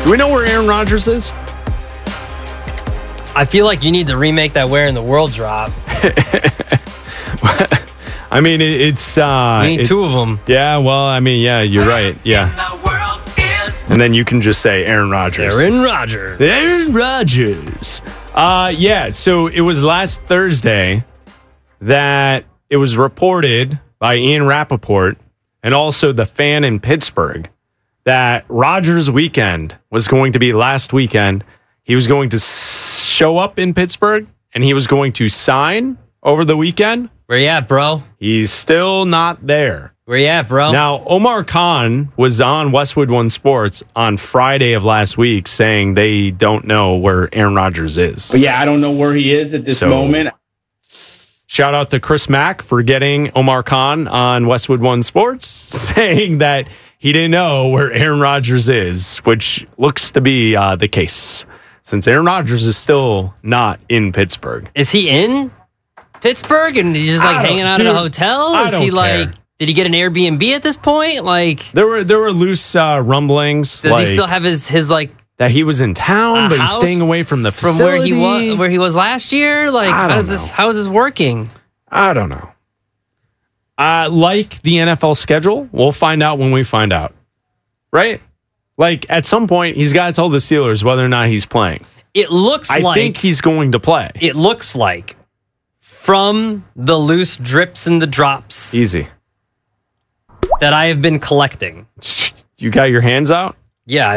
Do we know where Aaron Rodgers is? I feel like you need to remake that Where in the World drop. I mean, it's... We need two of them. Yeah, well, I mean, yeah, you're right. Yeah. And then you can just say Aaron Rodgers. Aaron Rodgers. Aaron Rodgers. Yeah, so it was last Thursday that it was reported by Ian Rappaport and also the Fan in Pittsburgh that Rodgers' weekend was going to be last weekend. He was going to show up in Pittsburgh and he was going to sign over the weekend. Where you at, bro? He's still not there. Where you at, bro? Now, Omar Khan was on Westwood One Sports on Friday of last week saying they don't know where Aaron Rodgers is. But yeah, I don't know where he is at this moment. Shout out to Chris Mack for getting Omar Khan on Westwood One Sports, saying that he didn't know where Aaron Rodgers is, which looks to be the case, since Aaron Rodgers is still not in Pittsburgh. Is he in Pittsburgh and he's just like hanging out at a hotel? Is he like... Did he get an Airbnb at this point? Like there were loose rumblings. Does he still have his like that he was in town, but he's staying away from the facility where he was last year? Like how is this working? I don't know. Like the NFL schedule, we'll find out when we find out. Right? Like at some point, he's got to tell the Steelers whether or not he's playing. It looks I think he's going to play. It looks like from the loose drips and the drops. Easy. That I have been collecting. You got your hands out? Yeah,